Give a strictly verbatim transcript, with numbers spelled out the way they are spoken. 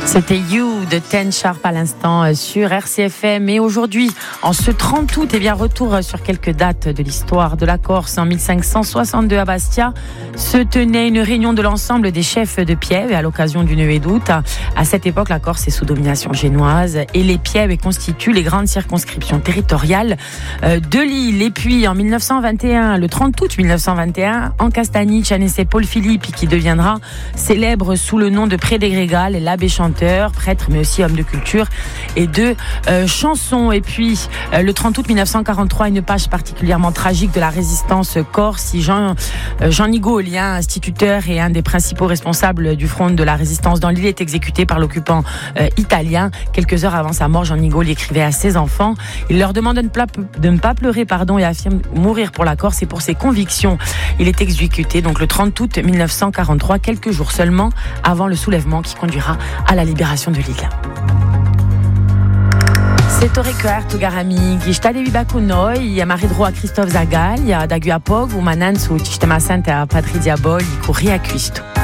C'était You de Ten Sharp à l'instant sur R C F M. Et aujourd'hui, en ce trente août, eh bien, retour sur quelques dates de l'histoire de la Corse. En mille cinq cent soixante-deux à Bastia se tenait une réunion de l'ensemble des chefs de Piève à l'occasion du neuf août. À cette époque, la Corse est sous domination génoise et les Pièves constituent les grandes circonscriptions territoriales de l'île. Et puis, en mille neuf cent vingt et un, le trente août mille neuf cent vingt et un, en Castagnic, naissait Paul Philippe, qui deviendra célèbre sous le nom de Prédégrégal, l'abbé chanteur, prêtre, mais aussi homme de culture et de euh, chansons. Et puis, euh, le trente août mille neuf cent quarante-trois, une page particulièrement tragique de la résistance corse. Jean, euh, Jean Nigolien, instituteur et un des principaux responsables du front de la résistance dans l'île, est exécuté par l'occupant euh, italien. Quelques heures avant sa mort, Jean Nigol écrivait à ses enfants. Il leur demande de ne, pla- de ne pas pleurer pardon, et affirme mourir pour la Corse et pour ses convictions. Il est exécuté donc le trente août mille neuf cent quarante-trois, quelques jours seulement avant le soulèvement qui conduira à la libération de l'île. C'est Torrecoer Tugarami, Gistade Bibakunoi, Yamaridro a Christophe Zagal, Dagu Apog, ou Manan su Sistema Santa Patri Diabol, Courir à Cuisto.